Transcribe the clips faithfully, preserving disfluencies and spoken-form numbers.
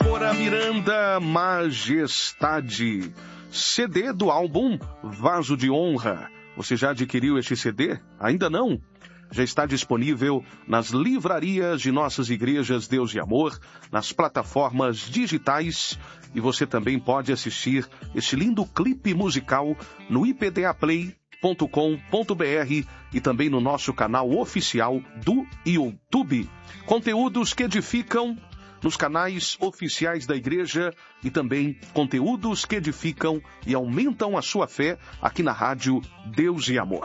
Débora Miranda, Majestade. C D do álbum Vaso de Honra. Você já adquiriu este C D? Ainda não? Já está disponível nas livrarias de nossas igrejas Deus e Amor, nas plataformas digitais, e você também pode assistir este lindo clipe musical no i p d a play ponto com ponto b r e também no nosso canal oficial do YouTube. Conteúdos que edificam nos canais oficiais da igreja e também conteúdos que edificam e aumentam a sua fé aqui na rádio Deus e Amor.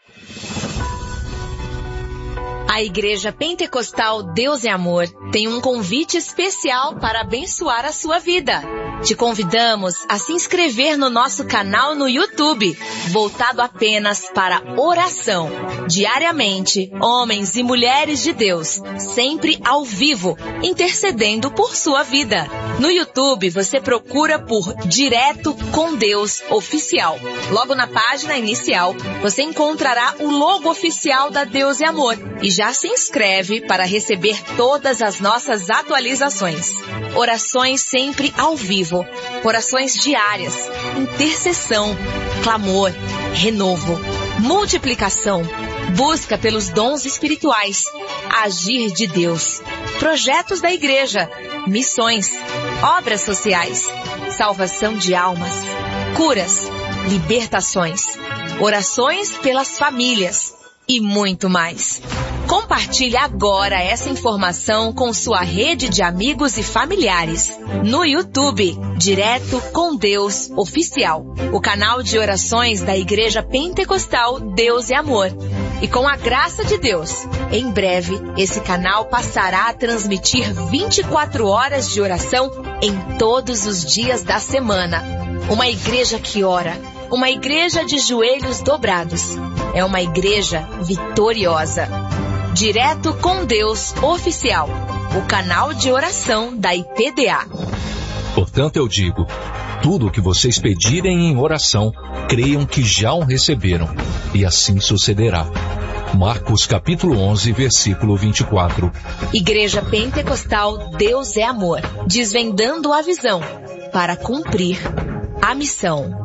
A Igreja Pentecostal Deus e Amor tem um convite especial para abençoar a sua vida. Te convidamos a se inscrever no nosso canal no YouTube, voltado apenas para oração. Diariamente, homens e mulheres de Deus, sempre ao vivo, intercedendo por sua vida. No YouTube, você procura por Direto com Deus Oficial. Logo na página inicial, você encontrará o logo oficial da Deus e Amor e já se inscreve para receber todas as nossas atualizações. Orações sempre ao vivo, orações diárias, intercessão, clamor, renovo, multiplicação, busca pelos dons espirituais, agir de Deus, projetos da igreja, missões, obras sociais, salvação de almas, curas, libertações, orações pelas famílias e muito mais. Compartilhe agora essa informação com sua rede de amigos e familiares. No YouTube, Direto com Deus Oficial, o canal de orações da Igreja Pentecostal Deus e Amor. E com a graça de Deus, em breve, esse canal passará a transmitir vinte e quatro horas de oração em todos os dias da semana. Uma igreja que ora, uma igreja de joelhos dobrados, é uma igreja vitoriosa. Direto com Deus Oficial, o canal de oração da I P D A. Portanto, eu digo, tudo o que vocês pedirem em oração, creiam que já o receberam, e assim sucederá. Marcos capítulo onze, versículo vinte e quatro. Igreja Pentecostal Deus é Amor, desvendando a visão para cumprir a missão.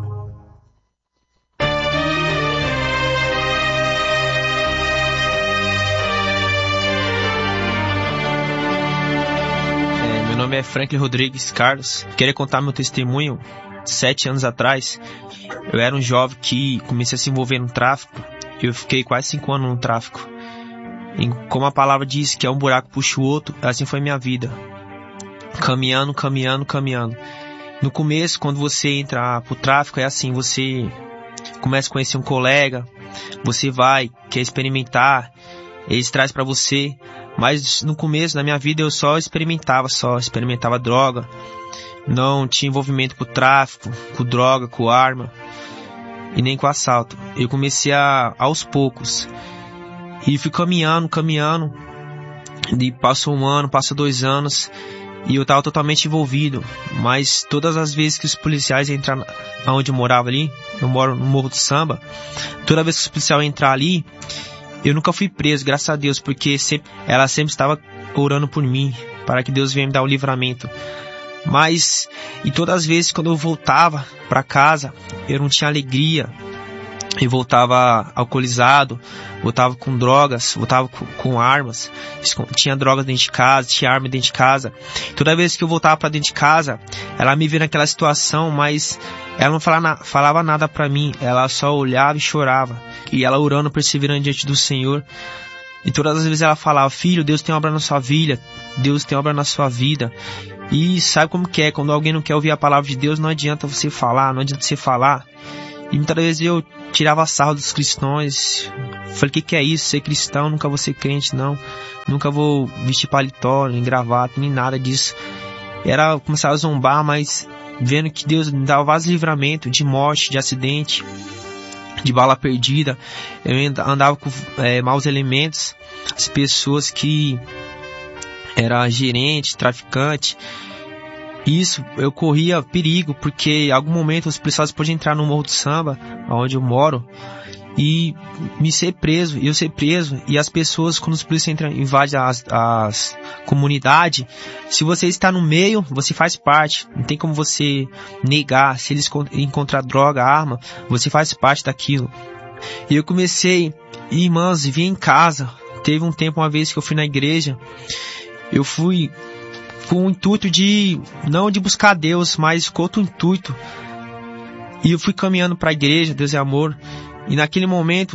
Meu nome é Franklin Rodrigues Carlos. Queria contar meu testemunho. Sete anos atrás, eu era um jovem que comecei a se envolver no tráfico. Eu fiquei quase cinco anos no tráfico. E como a palavra diz que é um buraco puxa o outro, assim foi minha vida. Caminhando, caminhando, caminhando. No começo, quando você entra pro tráfico, é assim, você começa a conhecer um colega, você vai, quer experimentar, eles trazem pra você. Mas no começo da minha vida eu só experimentava, só experimentava droga. Não tinha envolvimento com tráfico, com droga, com arma e nem com assalto. Eu comecei a, aos poucos. E fui caminhando, caminhando. E passou um ano, passou dois anos. E eu estava totalmente envolvido. Mas todas as vezes que os policiais entraram onde eu morava ali, eu moro no Morro do Samba, toda vez que os policiais entraram ali, eu nunca fui preso, graças a Deus, porque sempre, ela sempre estava orando por mim, para que Deus venha me dar o livramento. Mas, e todas as vezes quando eu voltava para casa, eu não tinha alegria. Eu voltava alcoolizado, voltava com drogas, voltava com, com armas. Tinha drogas dentro de casa, tinha arma dentro de casa. Toda vez que eu voltava para dentro de casa, ela me via naquela situação, mas ela não falava, falava nada para mim. Ela só olhava e chorava. E ela orando, perseverando diante do Senhor. E todas as vezes ela falava: filho, Deus tem obra na sua vida, Deus tem obra na sua vida. E sabe como que é? Quando alguém não quer ouvir a palavra de Deus, não adianta você falar, não adianta você falar. E muitas vezes eu tirava sarro dos cristãos. Falei: o que, que é isso? Ser cristão? Nunca vou ser crente, não. Nunca vou vestir paletó, nem gravata, nem nada disso. Era começar a zombar, mas vendo que Deus me dava vários livramentos de morte, de acidente, de bala perdida. Eu andava com é, maus elementos, as pessoas que era gerente, traficante. Isso, eu corria perigo, porque em algum momento os policiais podiam entrar no Morro do Samba, onde eu moro, e me ser preso, eu ser preso, e as pessoas, quando os polícias entram, invadem as, as comunidades, se você está no meio, você faz parte, não tem como você negar. Se eles encontrar droga, arma, você faz parte daquilo. E eu comecei, irmãos, vim em casa. Teve um tempo, uma vez que eu fui na igreja, eu fui com o intuito de, não de buscar Deus, mas com outro intuito. E eu fui caminhando para a igreja, Deus é amor. E naquele momento,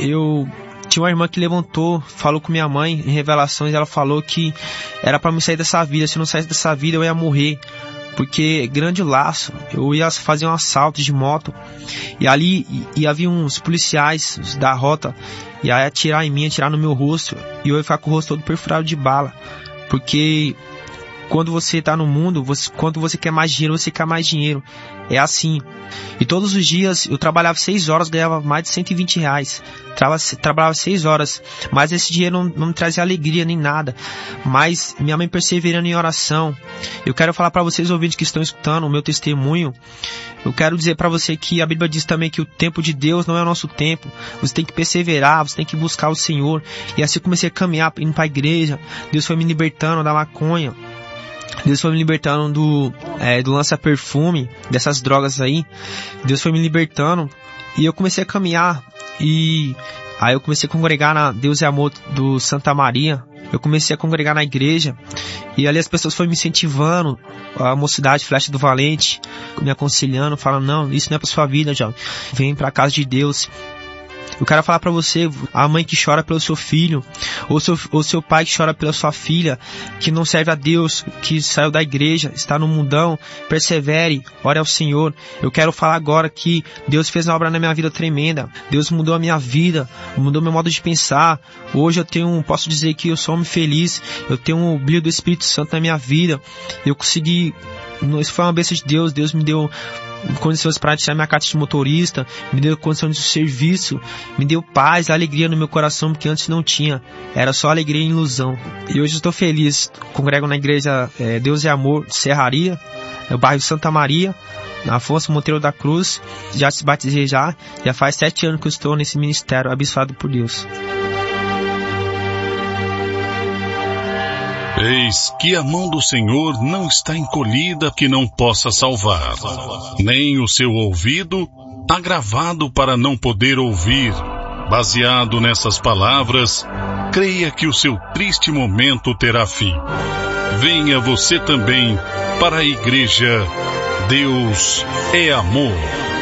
eu tinha uma irmã que levantou, falou com minha mãe em revelações. Ela falou que era para me sair dessa vida. Se eu não saísse dessa vida, eu ia morrer. Porque grande laço, eu ia fazer um assalto de moto. E ali e, e havia uns policiais da rota. E aí atirar em mim, atirar no meu rosto. E eu ia ficar com o rosto todo perfurado de bala. Porque quando você tá no mundo, você, quando você quer mais dinheiro, você quer mais dinheiro. É assim. E todos os dias eu trabalhava seis horas, ganhava mais de cento e vinte reais. Trava, trabalhava seis horas. Mas esse dinheiro não, não me trazia alegria nem nada. Mas minha mãe perseverando em oração. Eu quero falar para vocês, ouvintes que estão escutando o meu testemunho. Eu quero dizer para você que a Bíblia diz também que o tempo de Deus não é o nosso tempo. Você tem que perseverar, você tem que buscar o Senhor. E assim eu comecei a caminhar, indo para a igreja. Deus foi me libertando da maconha. Deus foi me libertando do, é, do lança-perfume, dessas drogas aí. Deus foi me libertando. E eu comecei a caminhar. E aí eu comecei a congregar na Deus é Amor do Santa Maria. Eu comecei a congregar na igreja. E ali as pessoas foram me incentivando. A mocidade, Flecha do Valente, me aconselhando, falando, não, isso não é pra sua vida, jovem. Vem pra casa de Deus. Eu quero falar pra você, a mãe que chora pelo seu filho, ou seu, ou seu pai que chora pela sua filha, que não serve a Deus, que saiu da igreja, está no mundão, persevere, ore ao Senhor. Eu quero falar agora que Deus fez uma obra na minha vida tremenda. Deus mudou a minha vida, mudou meu modo de pensar. Hoje eu tenho, posso dizer que eu sou homem feliz, eu tenho um brilho do Espírito Santo na minha vida. Eu consegui, isso foi uma bênção de Deus. Deus me deu condições para tirar minha carta de motorista, me deu condições de serviço, me deu paz, alegria no meu coração, porque antes não tinha, era só alegria e ilusão. E hoje estou feliz, congrego na igreja é, Deus é Amor de Serraria, no bairro Santa Maria, na Afonso Monteiro da Cruz. Já se batizei já, já faz sete anos que eu estou nesse ministério abençoado por Deus. Eis que a mão do Senhor não está encolhida que não possa salvar, nem o seu ouvido agravado para não poder ouvir. Baseado nessas palavras, creia que o seu triste momento terá fim. Venha você também para a igreja Deus é Amor.